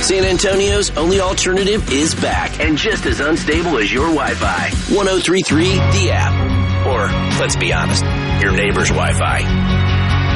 San Antonio's only alternative is back and just as unstable as your Wi-Fi. 103.3 The App. Or, let's be honest, your neighbor's Wi-Fi.